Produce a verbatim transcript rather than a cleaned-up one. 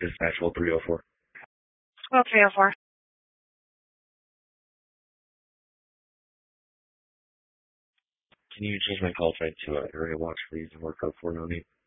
Dispatch hold three oh four. Well, three oh four. Can you change my call type to uh, area watch, please, and work code four no eight?